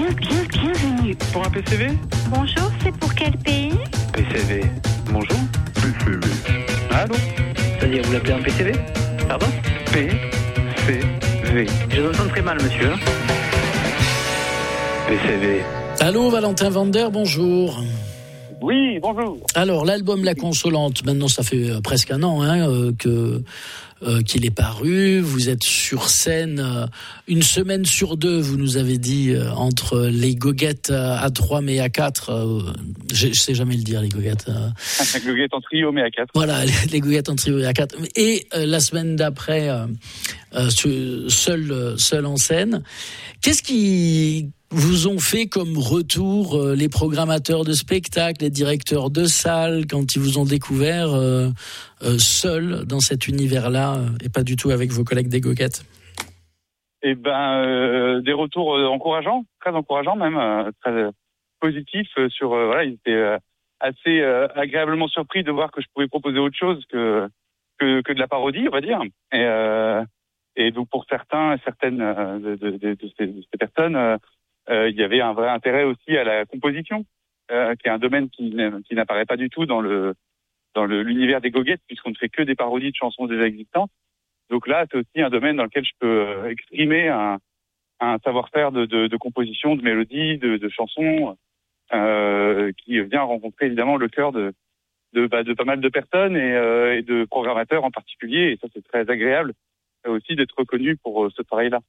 Bienvenue. Pour un PCV? Bonjour, c'est pour quel pays? PCV. Bonjour. PCV. Allô? C'est-à-dire, vous l'appelez un PCV? Pardon? PCV. Je vous entends très mal, monsieur. PCV. Allô, Valentin Vander, bonjour. Oui, bonjour. Alors, l'album La Consolante, maintenant ça fait presque un an qu'il est paru. Vous êtes sur scène une semaine sur deux, vous nous avez dit, entre les goguettes à 3 mais à 4. Je sais jamais le dire, les goguettes. Les goguettes en trio mais à 4. Voilà, les goguettes en trio mais à 4. Et la semaine d'après, seul en scène. Qu'est-ce qui vous ont fait comme retour les programmateurs de spectacles, les directeurs de salles, quand ils vous ont découvert seul dans cet univers-là et pas du tout avec vos collègues des goguettes? Eh ben, des retours encourageants, très encourageants même, très positifs sur. Voilà, ils étaient assez agréablement surpris de voir que je pouvais proposer autre chose que de la parodie, on va dire. Et donc pour certaines de ces personnes. Il y avait un vrai intérêt aussi à la composition, qui est un domaine qui n'apparaît pas du tout dans l'univers des goguettes, puisqu'on ne fait que des parodies de chansons déjà existantes. Donc là, c'est aussi un domaine dans lequel je peux exprimer un savoir-faire de composition, de mélodie, de chansons, qui vient rencontrer évidemment le cœur de pas mal de personnes et de programmateurs en particulier. Et ça, c'est très agréable aussi d'être reconnu pour ce travail-là.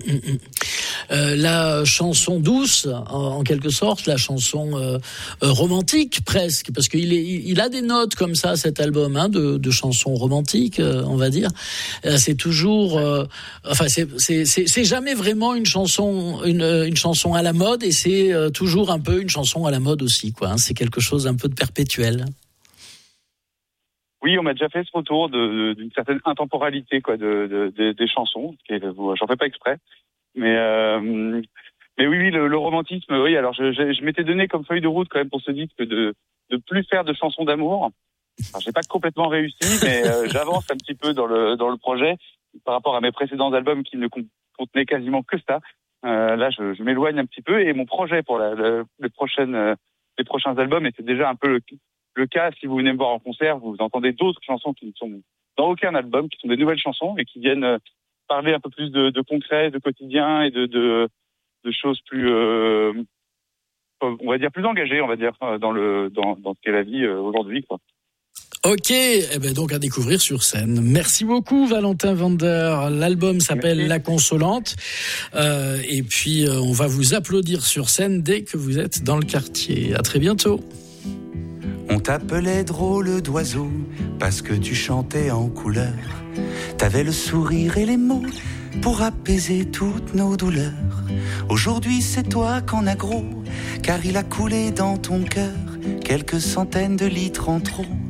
La chanson douce, en quelque sorte, la chanson romantique presque, parce qu'il a des notes comme ça, cet album, de chansons romantiques, on va dire. C'est toujours, c'est jamais vraiment une chanson à la mode, et c'est toujours un peu une chanson à la mode aussi, quoi. C'est quelque chose un peu de perpétuel. Oui, on m'a déjà fait ce retour d'une certaine intemporalité, quoi, des chansons. J'en fais pas exprès. Mais oui, le romantisme, oui. Alors, je m'étais donné comme feuille de route quand même pour ce disque de plus faire de chansons d'amour. Alors, j'ai pas complètement réussi, mais j'avance un petit peu dans le projet par rapport à mes précédents albums qui ne contenaient quasiment que ça. Là, je m'éloigne un petit peu, et mon projet pour les prochains albums, et c'est déjà un peu le cas. Si vous venez me voir en concert, vous entendez d'autres chansons qui ne sont dans aucun album, qui sont des nouvelles chansons et qui viennent parler un peu plus de concret, de quotidien et de choses plus, on va dire plus engagées, on va dire, dans ce qu'est la vie aujourd'hui, quoi. Ok, donc à découvrir sur scène. Merci beaucoup, Valentin Vander. L'album s'appelle La Consolante, et puis on va vous applaudir sur scène dès que vous êtes dans le quartier. À très bientôt. On t'appelait drôle d'oiseau parce que tu chantais en couleur. T'avais le sourire et les mots pour apaiser toutes nos douleurs. Aujourd'hui c'est toi qu'en as gros, car il a coulé dans ton cœur quelques centaines de litres en trop.